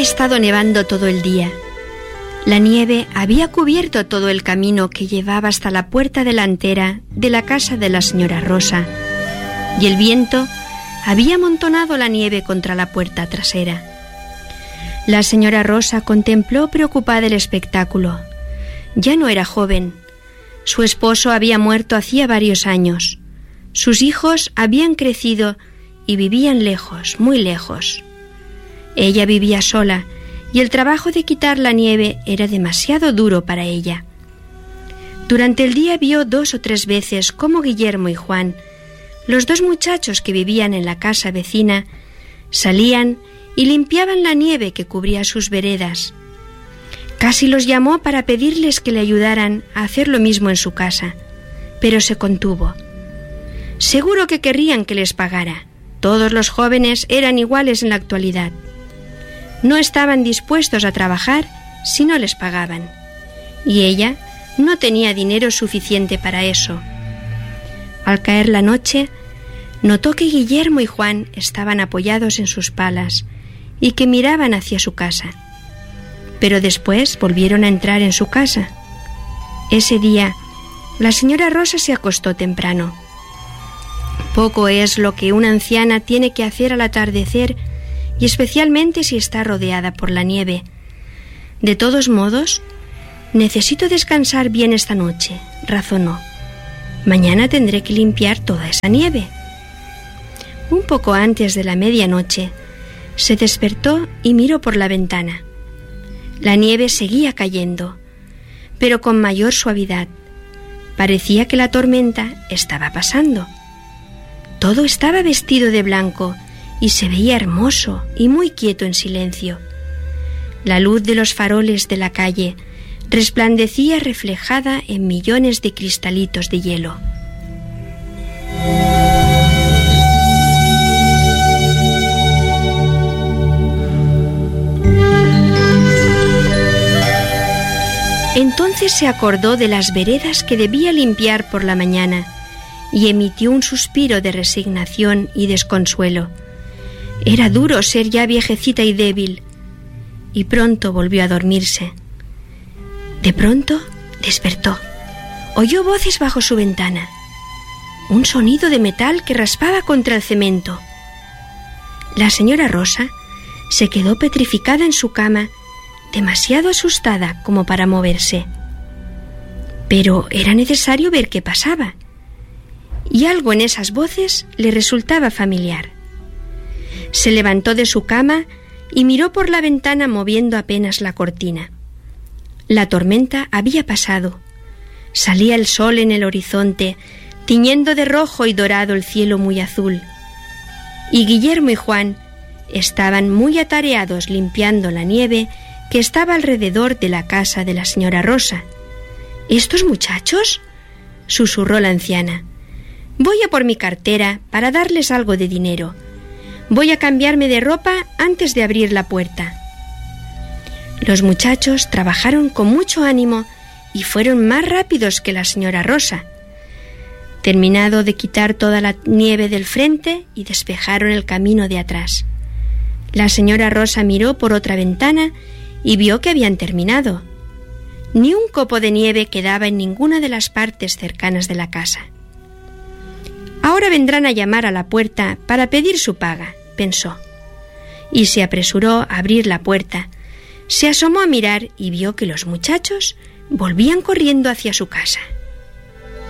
estado nevando todo el día. La nieve había cubierto todo el camino que llevaba hasta la puerta delantera de la casa de la señora Rosa, y el viento había amontonado la nieve contra la puerta trasera. La señora Rosa contempló preocupada el espectáculo. Ya no era joven. Su esposo había muerto hacía varios años. Sus hijos habían crecido y vivían lejos, muy lejos. Ella vivía sola y el trabajo de quitar la nieve era demasiado duro para ella. Durante el día vio 2 o 3 veces cómo Guillermo y Juan, los 2 muchachos que vivían en la casa vecina, salían y limpiaban la nieve que cubría sus veredas. Casi los llamó para pedirles que le ayudaran a hacer lo mismo en su casa, pero se contuvo. Seguro que querrían que les pagara. Todos los jóvenes eran iguales en la actualidad. No estaban dispuestos a trabajar si no les pagaban, y ella no tenía dinero suficiente para eso. Al caer la noche, notó que Guillermo y Juan estaban apoyados en sus palas y que miraban hacia su casa. Pero después volvieron a entrar en su casa. Ese día, la señora Rosa se acostó temprano. Poco es lo que una anciana tiene que hacer al atardecer, y especialmente si está rodeada por la nieve. De todos modos, necesito descansar bien esta noche, razonó. Mañana tendré que limpiar toda esa nieve. Un poco antes de la medianoche, se despertó y miró por la ventana. La nieve seguía cayendo, pero con mayor suavidad. Parecía que la tormenta estaba pasando. Todo estaba vestido de blanco y se veía hermoso y muy quieto en silencio. La luz de los faroles de la calle resplandecía reflejada en millones de cristalitos de hielo. Entonces se acordó de las veredas que debía limpiar por la mañana y emitió un suspiro de resignación y desconsuelo. Era duro ser ya viejecita y débil, y pronto volvió a dormirse. De pronto despertó. Oyó voces bajo su ventana. Un sonido de metal que raspaba contra el cemento. La señora Rosa se quedó petrificada en su cama, demasiado asustada como para moverse. Pero era necesario ver qué pasaba, y algo en esas voces le resultaba familiar. Se levantó de su cama y miró por la ventana moviendo apenas la cortina. La tormenta había pasado. Salía el sol en el horizonte, tiñendo de rojo y dorado el cielo muy azul. Y Guillermo y Juan estaban muy atareados limpiando la nieve que estaba alrededor de la casa de la señora Rosa. ¿Estos muchachos?, susurró la anciana. Voy a por mi cartera para darles algo de dinero. Voy a cambiarme de ropa antes de abrir la puerta. Los muchachos trabajaron con mucho ánimo y fueron más rápidos que la señora Rosa. Terminado de quitar toda la nieve del frente y despejaron el camino de atrás. La señora Rosa miró por otra ventana y vio que habían terminado. Ni un copo de nieve quedaba en ninguna de las partes cercanas de la casa. Ahora vendrán a llamar a la puerta para pedir su paga, pensó, y se apresuró a abrir la puerta. Se asomó a mirar y vio que los muchachos volvían corriendo hacia su casa.